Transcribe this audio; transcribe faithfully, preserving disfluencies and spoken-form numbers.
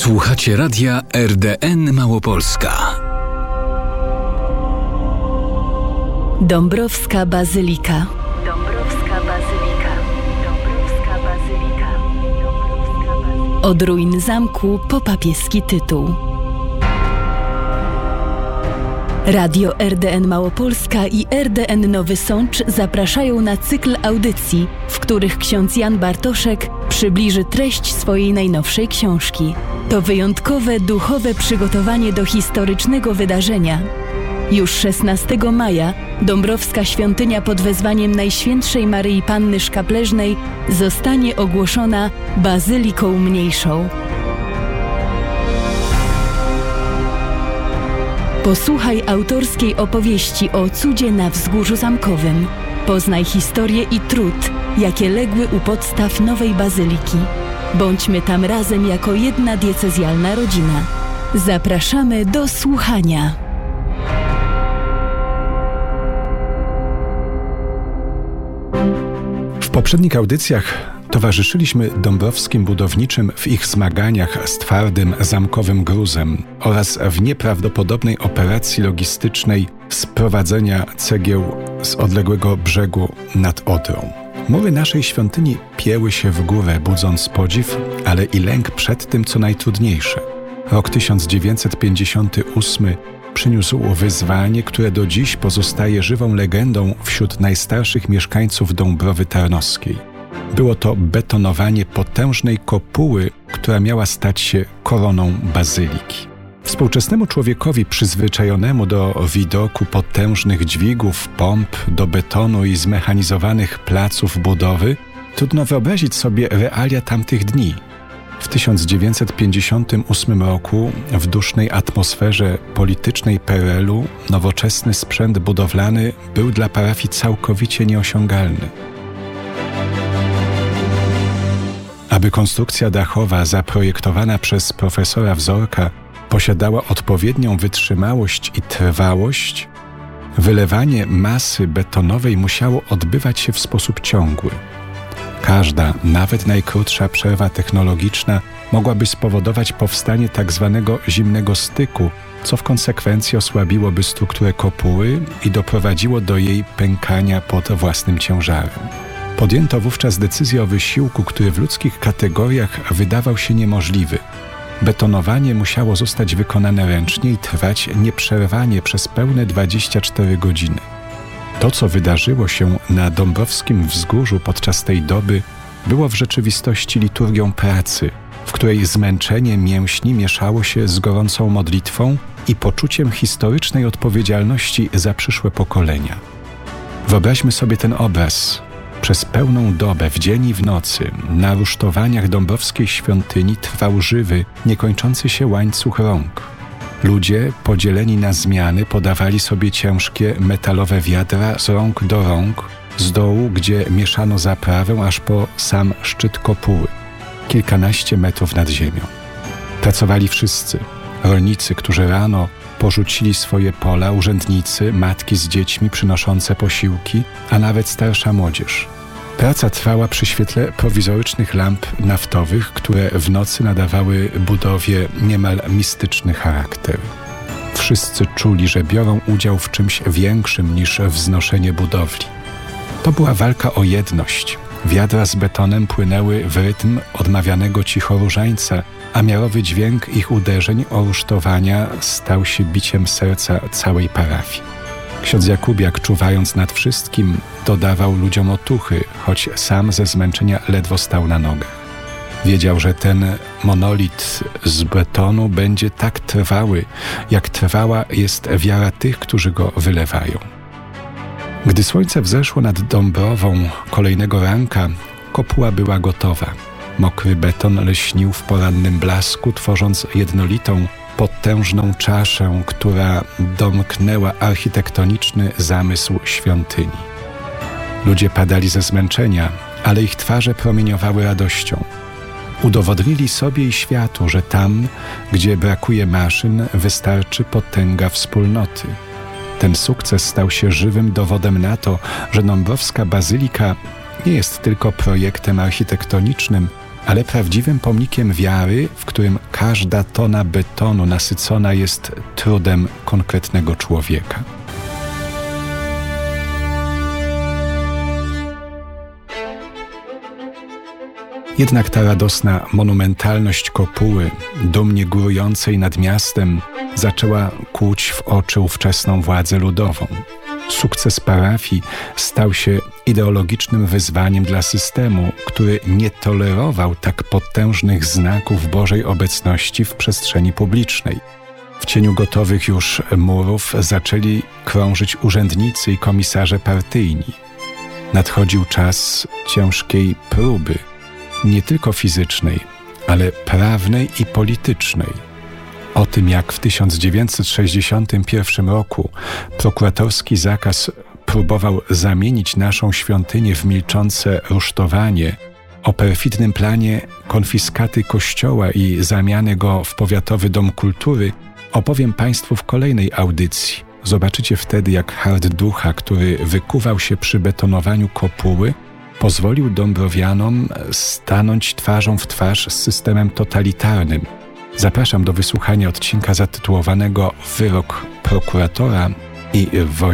Słuchacie radia R D N Małopolska. Dąbrowska Bazylika. Dąbrowska Bazylika. Dąbrowska Bazylika. Dąbrowska Bazylika. Od ruin zamku po papieski tytuł. Radio R D N Małopolska i R D N Nowy Sącz zapraszają na cykl audycji, w których ksiądz Jan Bartoszek przybliży treść swojej najnowszej książki. To wyjątkowe, duchowe przygotowanie do historycznego wydarzenia. Już szesnastego maja Dąbrowska Świątynia pod wezwaniem Najświętszej Maryi Panny Szkapleżnej zostanie ogłoszona Bazyliką Mniejszą. Posłuchaj autorskiej opowieści o cudzie na Wzgórzu Zamkowym. Poznaj historię i trud, jakie legły u podstaw nowej bazyliki. Bądźmy tam razem jako jedna diecezjalna rodzina. Zapraszamy do słuchania. W poprzednich audycjach towarzyszyliśmy dąbrowskim budowniczym w ich zmaganiach z twardym zamkowym gruzem oraz w nieprawdopodobnej operacji logistycznej sprowadzenia cegieł z odległego brzegu nad Odrą. Mury naszej świątyni pięły się w górę, budząc podziw, ale i lęk przed tym, co najtrudniejsze. Rok tysiąc dziewięćset pięćdziesiąty ósmy przyniósł wyzwanie, które do dziś pozostaje żywą legendą wśród najstarszych mieszkańców Dąbrowy Tarnowskiej. Było to betonowanie potężnej kopuły, która miała stać się koroną bazyliki. Współczesnemu człowiekowi przyzwyczajonemu do widoku potężnych dźwigów, pomp, do betonu i zmechanizowanych placów budowy trudno wyobrazić sobie realia tamtych dni. W tysiąc dziewięćset pięćdziesiątym ósmym roku w dusznej atmosferze politycznej P R L u nowoczesny sprzęt budowlany był dla parafii całkowicie nieosiągalny. Aby konstrukcja dachowa zaprojektowana przez profesora Wzorka posiadała odpowiednią wytrzymałość i trwałość, wylewanie masy betonowej musiało odbywać się w sposób ciągły. Każda, nawet najkrótsza przerwa technologiczna mogłaby spowodować powstanie tzw. zimnego styku, co w konsekwencji osłabiłoby strukturę kopuły i doprowadziło do jej pękania pod własnym ciężarem. Podjęto wówczas decyzję o wysiłku, który w ludzkich kategoriach wydawał się niemożliwy. Betonowanie musiało zostać wykonane ręcznie i trwać nieprzerwanie przez pełne dwadzieścia cztery godziny. To, co wydarzyło się na Dąbrowskim Wzgórzu podczas tej doby, było w rzeczywistości liturgią pracy, w której zmęczenie mięśni mieszało się z gorącą modlitwą i poczuciem historycznej odpowiedzialności za przyszłe pokolenia. Wyobraźmy sobie ten obraz. Przez pełną dobę, w dzień i w nocy, na rusztowaniach Dąbrowskiej Świątyni trwał żywy, niekończący się łańcuch rąk. Ludzie, podzieleni na zmiany, podawali sobie ciężkie metalowe wiadra z rąk do rąk, z dołu, gdzie mieszano zaprawę, aż po sam szczyt kopuły, kilkanaście metrów nad ziemią. Pracowali wszyscy. Rolnicy, którzy rano porzucili swoje pola, urzędnicy, matki z dziećmi przynoszące posiłki, a nawet starsza młodzież. Praca trwała przy świetle prowizorycznych lamp naftowych, które w nocy nadawały budowie niemal mistyczny charakter. Wszyscy czuli, że biorą udział w czymś większym niż wznoszenie budowli. To była walka o jedność. Wiadra z betonem płynęły w rytm odmawianego cicho różańca, a miarowy dźwięk ich uderzeń o rusztowania stał się biciem serca całej parafii. Ksiądz Jakubiak, czuwając nad wszystkim, dodawał ludziom otuchy, choć sam ze zmęczenia ledwo stał na nogach. Wiedział, że ten monolit z betonu będzie tak trwały, jak trwała jest wiara tych, którzy go wylewają. Gdy słońce wzeszło nad Dąbrową kolejnego ranka, kopuła była gotowa. Mokry beton lśnił w porannym blasku, tworząc jednolitą, potężną czaszę, która domknęła architektoniczny zamysł świątyni. Ludzie padali ze zmęczenia, ale ich twarze promieniowały radością. Udowodnili sobie i światu, że tam, gdzie brakuje maszyn, wystarczy potęga wspólnoty. Ten sukces stał się żywym dowodem na to, że Dąbrowska Bazylika nie jest tylko projektem architektonicznym, ale prawdziwym pomnikiem wiary, w którym każda tona betonu nasycona jest trudem konkretnego człowieka. Jednak ta radosna monumentalność kopuły, dumnie górującej nad miastem, zaczęła kłuć w oczy ówczesną władzę ludową. Sukces parafii stał się ideologicznym wyzwaniem dla systemu, który nie tolerował tak potężnych znaków Bożej obecności w przestrzeni publicznej. W cieniu gotowych już murów zaczęli krążyć urzędnicy i komisarze partyjni. Nadchodził czas ciężkiej próby, nie tylko fizycznej, ale prawnej i politycznej. O tym, jak w tysiąc dziewięćset sześćdziesiątym pierwszym roku prokuratorski zakaz próbował zamienić naszą świątynię w milczące rusztowanie, o perfidnym planie konfiskaty kościoła i zamiany go w powiatowy dom kultury, opowiem Państwu w kolejnej audycji. Zobaczycie wtedy, jak hart ducha, który wykuwał się przy betonowaniu kopuły, pozwolił Dąbrowianom stanąć twarzą w twarz z systemem totalitarnym. Zapraszam do wysłuchania odcinka zatytułowanego Wyrok prokuratora i wojna.